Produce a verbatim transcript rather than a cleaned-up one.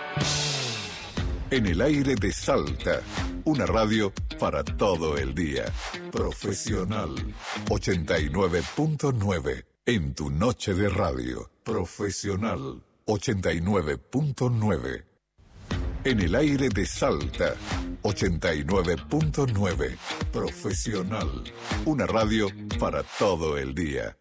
En el aire de Salta, una radio para todo el día. Profesional ochenta y nueve punto nueve en tu noche de radio. Profesional ochenta y nueve punto nueve. En el aire de Salta, ochenta y nueve punto nueve. Profesional, una radio para todo el día.